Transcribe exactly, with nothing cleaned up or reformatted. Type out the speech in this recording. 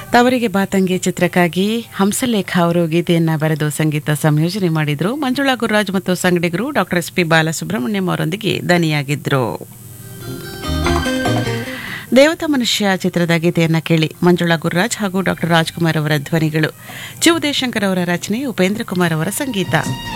ತವರಿಗೆ ಬಾತಂಗಿ ಚಿತ್ರಕ್ಕಾಗಿ ಹಂಸಲೇಖ ಅವರು ಗೀತೆಯನ್ನ ಬರೆದು ಸಂಗೀತ ಸಂಯೋಜನೆ ಮಾಡಿದ್ರು. ಮಂಜುಳಾ ಗುರುರಾಜ್ ಮತ್ತು ಸಂಗಡಿಗರು ಡಾಕ್ಟರ್ ಎಸ್ ಪಿ ಬಾಲಸುಬ್ರಹ್ಮಣ್ಯಂ ಅವರೊಂದಿಗೆ ದನಿಯಾಗಿದ್ರು. ದೇವತಾ ಮನುಷ್ಯ ಚಿತ್ರದ ಗೀತೆಯನ್ನ ಕೇಳಿ. ಮಂಜುಳಾ ಗುರುರಾಜ್ ಹಾಗೂ ಡಾಕ್ಟರ್ ರಾಜ್ಕುಮಾರ್ ಅವರ ಧ್ವನಿಗಳು, ಜಿ ಉದಯಶಂಕರ್ ಅವರ ರಚನೆ, ಉಪೇಂದ್ರ ಕುಮಾರ್ ಅವರ ಸಂಗೀತ.